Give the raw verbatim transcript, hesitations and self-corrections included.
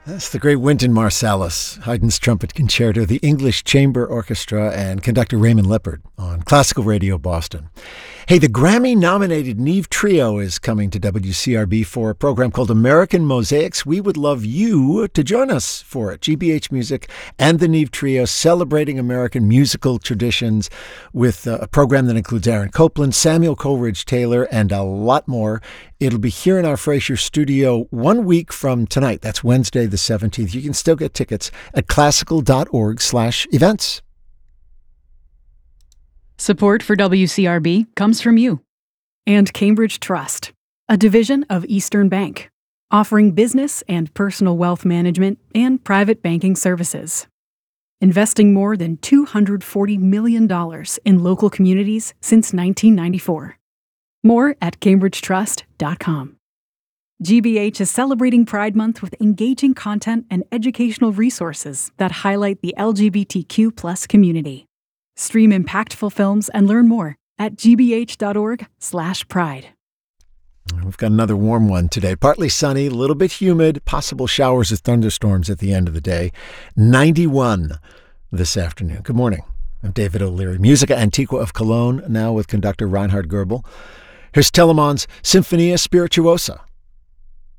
That's the great Wynton Marsalis, Haydn's Trumpet Concerto, the English Chamber Orchestra, and conductor Raymond Leppard on Classical Radio Boston. Hey, the Grammy-nominated Neve Trio is coming to W C R B for a program called American Mosaics. We would love you to join us for it. G B H Music and the Neve Trio celebrating American musical traditions with a program that includes Aaron Copland, Samuel Coleridge Taylor, and a lot more. It'll be here in our Fraser studio one week from tonight. That's Wednesday the seventeenth. You can still get tickets at classical.org slash events. Support for W C R B comes from you and Cambridge Trust, a division of Eastern Bank, offering business and personal wealth management and private banking services. Investing more than two hundred forty million dollars in local communities since nineteen ninety-four. More at cambridge trust dot com. G B H is celebrating Pride Month with engaging content and educational resources that highlight the L G B T Q plus community. Stream impactful films and learn more at g b h dot org slash pride. We've got another warm one today. Partly sunny, a little bit humid, possible showers or thunderstorms at the end of the day. ninety-one this afternoon. Good morning. I'm David O'Leary. Musica Antiqua of Cologne, now with conductor Reinhard Goebel. Here's Telemann's Sinfonia Spirituosa.